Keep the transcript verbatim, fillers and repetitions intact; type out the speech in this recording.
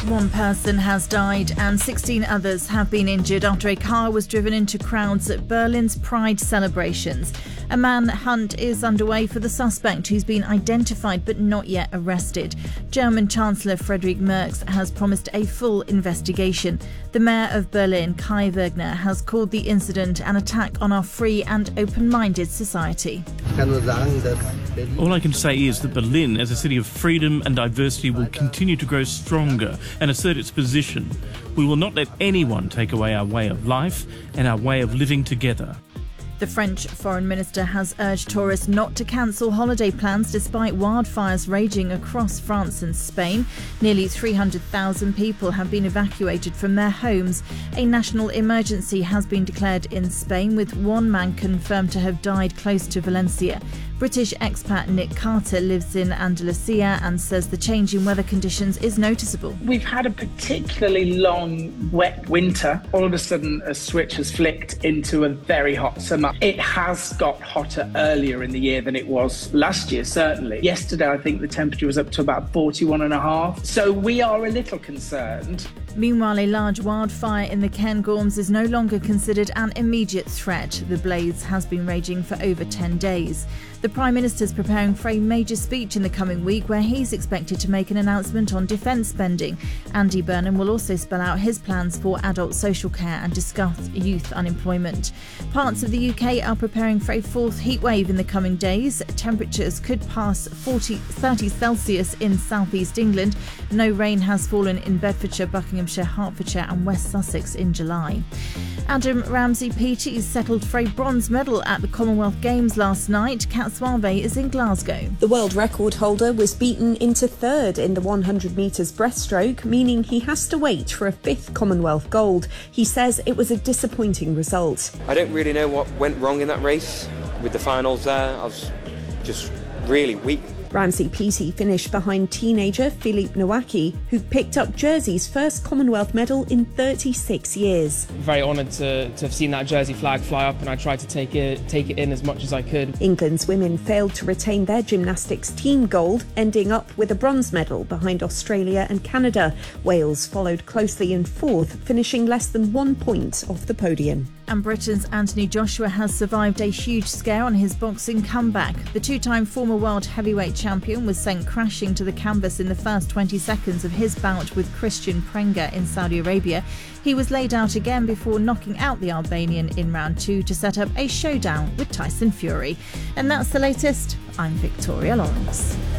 One person has died and sixteen others have been injured after a car was driven into crowds at Berlin's Pride celebrations. A manhunt is underway for the suspect, who's been identified but not yet arrested. German Chancellor Friedrich Merz has promised a full investigation. The mayor of Berlin, Kai Wegner, has called the incident an attack on our free and open-minded society. All I can say is that Berlin, as a city of freedom and diversity, will continue to grow stronger and assert its position. We will not let anyone take away our way of life and our way of living together. The French Foreign Minister has urged tourists not to cancel holiday plans despite wildfires raging across France and Spain. Nearly three hundred thousand people have been evacuated from their homes. A national emergency has been declared in Spain, with one man confirmed to have died close to Valencia. British expat Nick Carter lives in Andalusia and says the change in weather conditions is noticeable. We've had a particularly long, wet winter. All of a sudden, a switch has flicked into a very hot summer. It has got hotter earlier in the year than it was last year, certainly. Yesterday, I think the temperature was up to about forty-one and a half. So we are a little concerned. Meanwhile, a large wildfire in the Cairngorms is no longer considered an immediate threat. The blaze has been raging for over ten days. The Prime Minister is preparing for a major speech in the coming week where he's expected to make an announcement on defence spending. Andy Burnham will also spell out his plans for adult social care and discuss youth unemployment. Parts of the U K are preparing for a fourth heatwave in the coming days. Temperatures could pass forty, thirty Celsius in southeast England. No rain has fallen in Bedfordshire, Buckinghamshire, Hertfordshire and West Sussex in July. Adam Ramsey-Peaty settled for a bronze medal at the Commonwealth Games last night. Kat Suave is in Glasgow. The world record holder was beaten into third in the one hundred metres breaststroke, meaning he has to wait for a fifth Commonwealth gold. He says it was a disappointing result. I don't really know what went wrong in that race with the finals there. I was just really weak. Ramsey-Peaty finished behind teenager Philippe Nowacki, who picked up Jersey's first Commonwealth medal in thirty-six years. Very honoured to, to have seen that Jersey flag fly up, and I tried to take it, take it in as much as I could. England's women failed to retain their gymnastics team gold, ending up with a bronze medal behind Australia and Canada. Wales followed closely in fourth, finishing less than one point off the podium. And Britain's Anthony Joshua has survived a huge scare on his boxing comeback. The two-time former world heavyweight champion was sent crashing to the canvas in the first twenty seconds of his bout with Christian Prenga in Saudi Arabia. He was laid out again before knocking out the Albanian in round two to set up a showdown with Tyson Fury. And that's the latest. I'm Victoria Lawrence.